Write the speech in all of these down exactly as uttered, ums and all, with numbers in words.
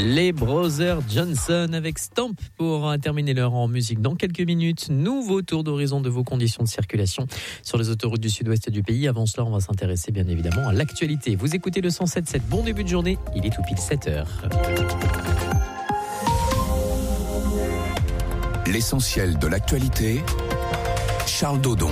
Les Brothers Johnson avec Stamp pour terminer l'heure en musique. Dans quelques minutes, nouveau tour d'horizon de vos conditions de circulation sur les autoroutes du sud-ouest du pays. Avant cela, on va s'intéresser bien évidemment à l'actualité. Vous écoutez le cent sept virgule sept. Bon début de journée, il est tout pile sept heures. L'essentiel de l'actualité, Charles Dodon.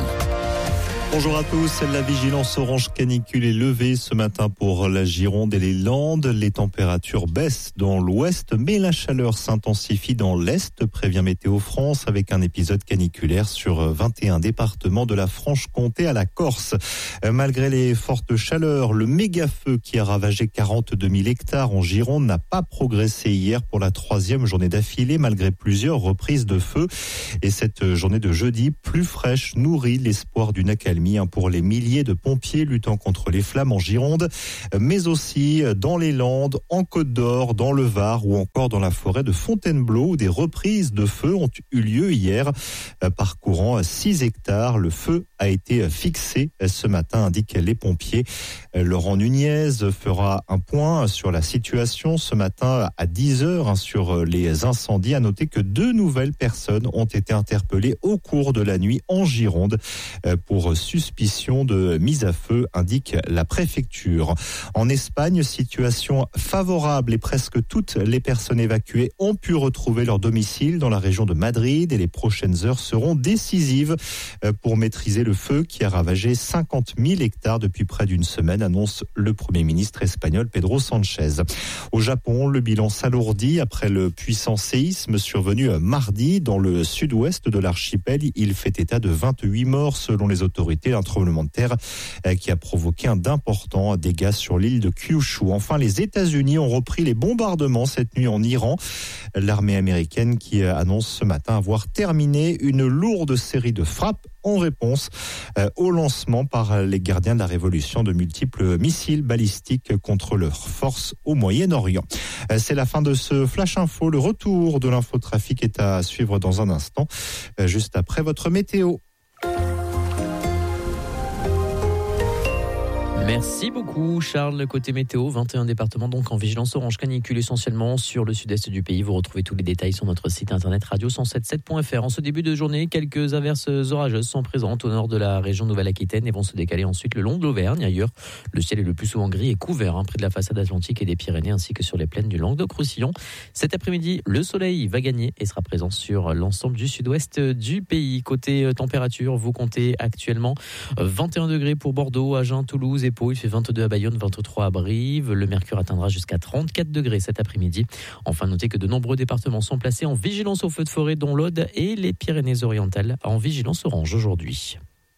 Bonjour à tous, la vigilance orange canicule est levée ce matin pour la Gironde et les Landes. Les températures baissent dans l'ouest, mais la chaleur s'intensifie dans l'est, prévient Météo France, avec un épisode caniculaire sur vingt et un départements de la Franche-Comté à la Corse. Malgré les fortes chaleurs, le méga-feu qui a ravagé quarante-deux mille hectares en Gironde n'a pas progressé hier pour la troisième journée d'affilée, malgré plusieurs reprises de feu. Et cette journée de jeudi, plus fraîche, nourrit l'espoir d'une accalmie pour les milliers de pompiers luttant contre les flammes en Gironde, mais aussi dans les Landes, en Côte d'Or, dans le Var ou encore dans la forêt de Fontainebleau où des reprises de feu ont eu lieu hier. Parcourant six hectares, le feu a été fixé ce matin, indiquent les pompiers. Laurent Nunez fera un point sur la situation ce matin à dix heures sur les incendies. À noter que deux nouvelles personnes ont été interpellées au cours de la nuit en Gironde pour suspicion de mise à feu, indique la préfecture. En Espagne, situation favorable et presque toutes les personnes évacuées ont pu retrouver leur domicile dans la région de Madrid et les prochaines heures seront décisives pour maîtriser le feu qui a ravagé cinquante mille hectares depuis près d'une semaine, annonce le Premier ministre espagnol Pedro Sánchez. Au Japon, le bilan s'alourdit après le puissant séisme survenu mardi dans le sud-ouest de l'archipel. Il fait état de vingt-huit morts selon les autorités. Un tremblement de terre qui a provoqué d'importants dégâts sur l'île de Kyushu. Enfin, les États-Unis ont repris les bombardements cette nuit en Iran. L'armée américaine qui annonce ce matin avoir terminé une lourde série de frappes en réponse au lancement par les gardiens de la révolution de multiples missiles balistiques contre leurs forces au Moyen-Orient. C'est la fin de ce Flash Info. Le retour de l'infotrafic est à suivre dans un instant, juste après votre météo. Merci beaucoup Charles. Côté météo, vingt et un départements donc en vigilance orange canicule essentiellement sur le sud-est du pays. Vous retrouvez tous les détails sur notre site internet radio cent soixante-dix-sept point f r. En ce début de journée, quelques averses orageuses sont présentes au nord de la région Nouvelle-Aquitaine et vont se décaler ensuite le long de l'Auvergne. Ailleurs, le ciel est le plus souvent gris et couvert hein, près de la façade atlantique et des Pyrénées ainsi que sur les plaines du Languedoc-Roussillon. Cet après-midi, le soleil va gagner et sera présent sur l'ensemble du sud-ouest du pays. Côté température, vous comptez actuellement vingt et un degrés pour Bordeaux, Agen, Toulouse et il fait vingt-deux à Bayonne, vingt-trois à Brive. Le mercure atteindra jusqu'à trente-quatre degrés cet après-midi. Enfin, notez que de nombreux départements sont placés en vigilance au feu de forêt, dont l'Aude et les Pyrénées-Orientales en vigilance orange aujourd'hui.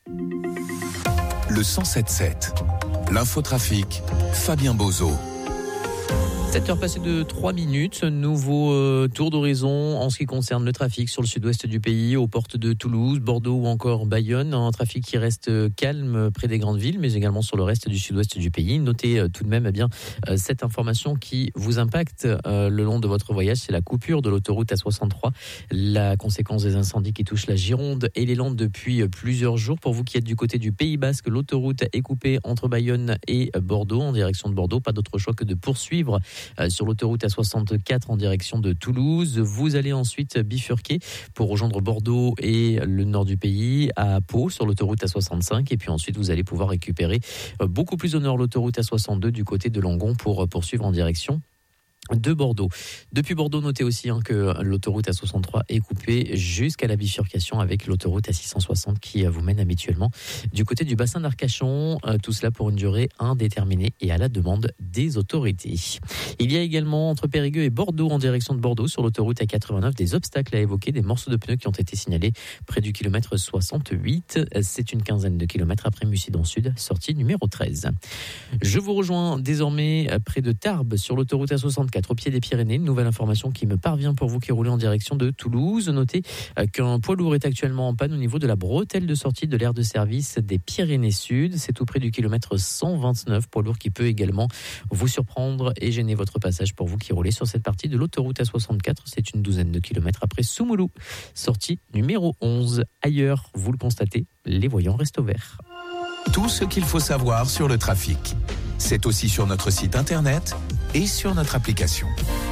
Le cent sept virgule sept. L'infotrafic, Fabien Bozo. sept heures passées de trois minutes, nouveau euh, tour d'horizon en ce qui concerne le trafic sur le sud-ouest du pays, aux portes de Toulouse, Bordeaux ou encore Bayonne. Un trafic qui reste calme près des grandes villes, mais également sur le reste du sud-ouest du pays. Notez euh, tout de même eh bien, euh, cette information qui vous impacte euh, le long de votre voyage, c'est la coupure de l'autoroute A soixante-trois, la conséquence des incendies qui touchent la Gironde et les Landes depuis plusieurs jours. Pour vous qui êtes du côté du Pays Basque, l'autoroute est coupée entre Bayonne et Bordeaux, en direction de Bordeaux. Pas d'autre choix que de poursuivre sur l'autoroute A soixante-quatre en direction de Toulouse. Vous allez ensuite bifurquer pour rejoindre Bordeaux et le nord du pays à Pau sur l'autoroute A soixante-cinq et puis ensuite vous allez pouvoir récupérer beaucoup plus au nord l'autoroute A soixante-deux du côté de Langon pour poursuivre en direction de Bordeaux. Depuis Bordeaux, notez aussi hein, que l'autoroute A soixante-trois est coupée jusqu'à la bifurcation avec l'autoroute A six cent soixante qui vous mène habituellement du côté du bassin d'Arcachon. Euh, tout cela pour une durée indéterminée et à la demande des autorités. Il y a également entre Périgueux et Bordeaux en direction de Bordeaux sur l'autoroute A quatre-vingt-neuf des obstacles à évoquer, des morceaux de pneus qui ont été signalés près du kilomètre soixante-huit. C'est une quinzaine de kilomètres après Mucidon Sud, sortie numéro treize. Je vous rejoins désormais près de Tarbes sur l'autoroute A soixante-quatre au pied des Pyrénées. Une nouvelle information qui me parvient pour vous qui roulez en direction de Toulouse. Notez qu'un poids lourd est actuellement en panne au niveau de la bretelle de sortie de l'aire de service des Pyrénées Sud. C'est tout près du kilomètre cent vingt-neuf. Poids lourd qui peut également vous surprendre et gêner votre passage pour vous qui roulez sur cette partie de l'autoroute A soixante-quatre. C'est une douzaine de kilomètres après Soumoulou. Sortie numéro onze. Ailleurs, vous le constatez, les voyants restent au vert. Tout ce qu'il faut savoir sur le trafic, c'est aussi sur notre site internet et sur notre application.